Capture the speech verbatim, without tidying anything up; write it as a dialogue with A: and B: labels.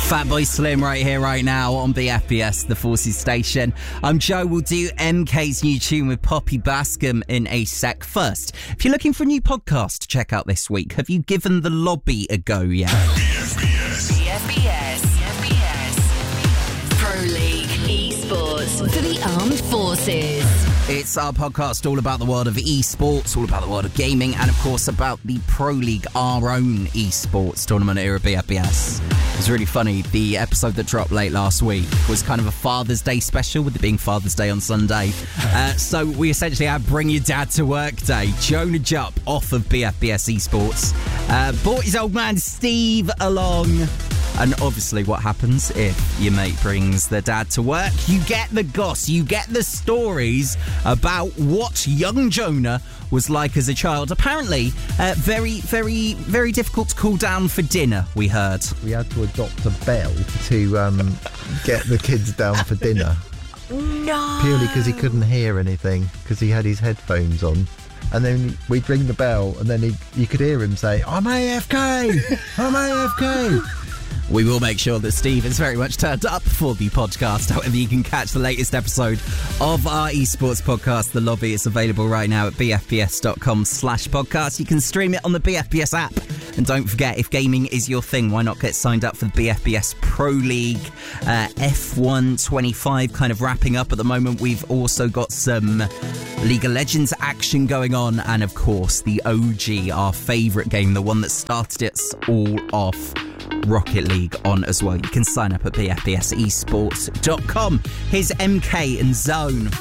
A: Fatboy Slim right here, right now on B F B S, the Forces station. I'm Joe. We'll do M K's new tune with Poppy Bascom in a sec. First, if you're looking for a new podcast to check out this week, have you given The Lobby a go yet?
B: B F B S. B F B S. B F B S. Pro League Esports for the Armed Forces.
A: It's our podcast all about the world of esports, all about the world of gaming, and of course about the Pro League, our own esports tournament here at B F B S. It was really funny. The episode that dropped late last week was kind of a Father's Day special, with it being Father's Day on Sunday. Uh, so we essentially had Bring Your Dad to Work Day. Jonah Jupp off of B F B S Esports uh, brought his old man Steve along. And obviously what happens if your mate brings their dad to work? You get the goss, you get the stories about what young Jonah was like as a child. Apparently, uh, very, very, very difficult to cool down for dinner, we heard.
C: We had to adopt a bell to um, get the kids down for dinner.
B: No.
C: Purely because he couldn't hear anything, because he had his headphones on. And then we'd ring the bell, and then he, you could hear him say, I'm A F K! I'm A F K!
A: We will make sure that Steve is very much turned up for the podcast. However, you can catch the latest episode of our esports podcast, The Lobby. It's available right now at bfbs.com slash podcast. You can stream it on the B F B S app. And don't forget, if gaming is your thing, why not get signed up for the B F B S Pro League uh, F one twenty-five kind of wrapping up at the moment. We've also got some League of Legends action going on. And of course, the O G, our favourite game, the one that started us all off, Rocket League, on as well. You can sign up at b f b s esports dot com. Here's M K and Zone.